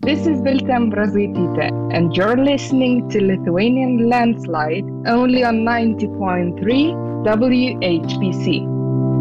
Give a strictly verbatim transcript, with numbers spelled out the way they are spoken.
This is Vilta Ambrazeitite, and you're listening to Lithuanian Landslide only on ninety point three W H B C.